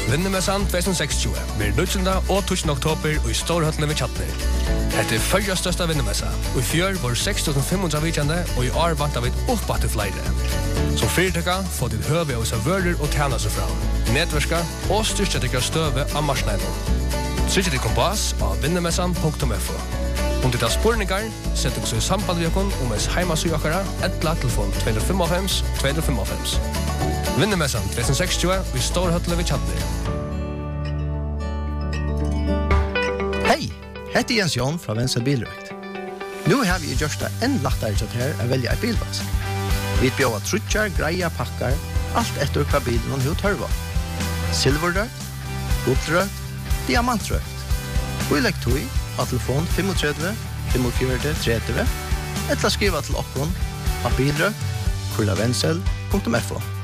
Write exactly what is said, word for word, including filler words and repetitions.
Vinnemessan tjuetusen seksogtjúgu blir nítjánda og tíunda oktober i Storhøllene ved Kjatner. Hette er fyrja størsta vinnemessa, og i fjør var seks tusen fem hundre vikjande, og i år vant vi oppbatt til flere. Som fyrirtøkka får til høve av seg vører og tjena seg fra, nedverska og styrkja til støve av marsneinen. Trykja til kompass av vinnemessan punktum f o. Om det er spurningar, sett dere så i samband med okon om ens heimasugakara, etla telefon två fem fem två fem fem. Vinnemessan tjuetusen seksogtjúgu i Storhøllene ved Kjatner. Hei, hette Jens Jon fra Venstre Bilrøkt. Nu har vi gjort det enn lettere til her å velge et bilvask. Vi bjør trutjar, greia, pakkar, alt etter hva bilen man har tørva. Silverrøkt, gullrøkt, diamantrøkt. Og i lektoi av telefon tre fem fem fire tre tre, eller skriva til okkon av bilrøkt, kurlavensel punktum f o.